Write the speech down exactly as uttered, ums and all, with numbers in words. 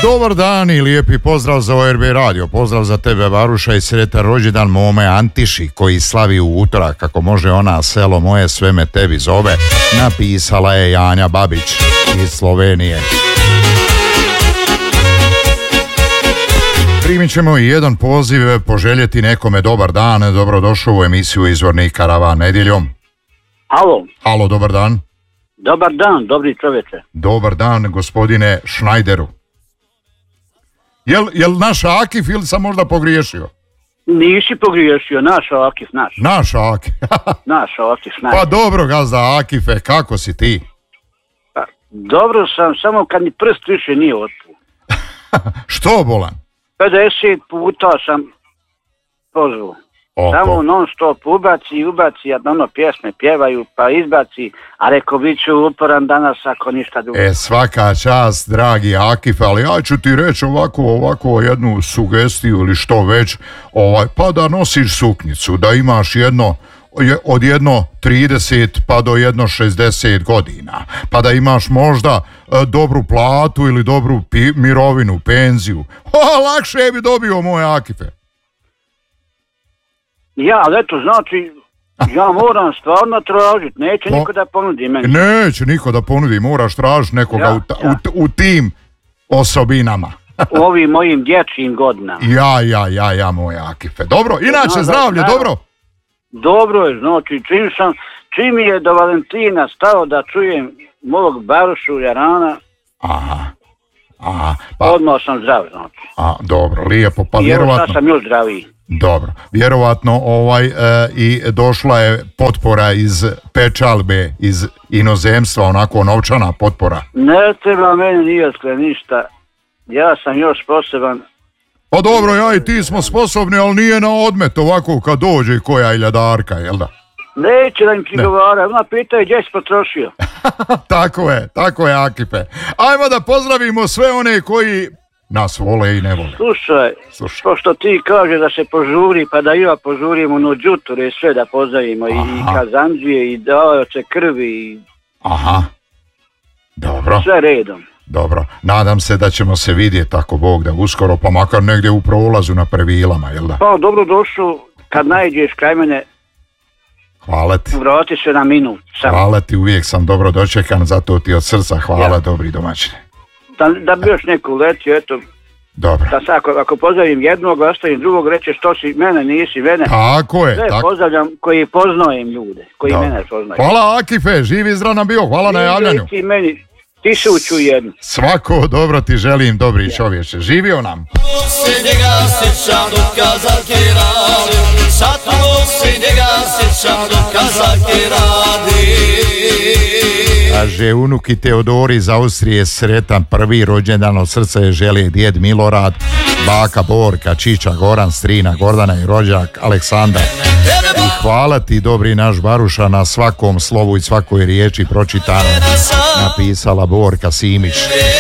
Dobar dan i lijepi pozdrav za O R B radio. Pozdrav za tebe, Varuša, i sretan rođendan mome Antiši koji slavi u utorak. Kako može ona, selo moje sve me tebi zove. Napisala je Janja Babić iz Slovenije. Primit ćemo i jedan poziv, poželjeti nekome dobar dan. Dobrodošao u emisiju Izvorni karavan nedjeljom. Halo. Halo, dobar dan. Dobar dan, dobri čovječe. Dobar dan, gospodine Šnajderu. Jel, jel naš Akif ili sam možda pogriješio? Nisi pogriješio, naš Akif, naš. Naš Akif. Naš Akif, naš. Pa dobro, gazda Akife, kako si ti? Pa, dobro sam, samo kad mi prst više nije otpu. Što bolan? pedeset puta sam pozvao. Oko. Samo non stop ubaci, ubaci, a ono pjesme pjevaju, pa izbaci, a reko bit ću uporan danas ako ništa drugo. E, svaka čast, dragi Akif, ali ja ću ti reći ovako, ovako jednu sugestiju ili što već, ovaj, pa da nosiš suknjicu, da imaš jedno, od jedno trideset pa do jedno šezdeset godina, pa da imaš možda e, dobru platu ili dobru pi, mirovinu, penziju. O, lakše bi dobio moje Akife. Ja, ali eto, znači, ja moram stvarno tražiti, neće O, niko da ponudi meni. Neće niko da ponudi, moraš tražiti nekoga Ja, u, ta, ja. u, u tim osobinama. U ovim mojim dječjim godinama. Ja, ja, ja, ja, moje Akife. Dobro, inače No, zdravlje, da, dobro? Dobro je, znači, čim sam, čim mi je do Valentina stao da čujem mog Barušu Jarana, Aha, aha, pa, odmah sam zdrav, znači. a, dobro, lijepo, pa I evo sad vjerovatno, sam još zdraviji. dobro, vjerovatno ovaj, e, i došla je potpora iz pečalbe, iz inozemstva, onako novčana potpora. Ne treba meni nijakle ništa, ja sam još sposoban. Pa dobro, ja i ti smo sposobni, ali nije na odmet ovako kad dođe koja iljadarka, jel da? Neće da im prigovara, ona pitaju gdje si potrošio. Tako je, tako je, Akife. Ajmo da pozdravimo sve one koji nas vole i ne vole. Slušaj, Slušaj. pošto ti kaže da se požuri, pa da i ja požurimo no džuture sve da pozdravimo, i, i Aha. kazandžije, i daoce krvi, i Aha, dobro. sve redom. Dobro, nadam se da ćemo se vidjeti ako Bog da uskoro, pa makar negdje u prolazu na Previlama, jel da? Pa dobro došao, kad najđeš kraj mene, Hvala ti, vrati se na minut. Samo. hvala ti, uvijek sam dobro dočekan, zato ti od srca hvala, Ja. dobri domaćini. Da, da bi još neku letio, eto, Dobro, da sad ako, ako pozdravim jednog, ostavim drugog, reće što si mene, nisi mene. tako je, Sve tako. pozdravljam koji poznajem ljude, koji Dobro. mene poznaju. Hvala Akife, živi zdrav nam bio, hvala na javljanju. Ti meni tisuću jednu. Svako dobro ti želim, dobri čovječe, živio nam. Se njega sjećam dok kazake radi, sad se njega sjećam dok kazake radi. Kaže, unuki Teodori iz Austrije, sretan prvi rođendan, od srca je želi djed Milorad, baka Borka, čiča Goran, strina Gordana i rođak Aleksandar. I hvala ti, dobri naš Baruša, na svakom slovu i svakoj riječi pročitano, napisala Borka Simić.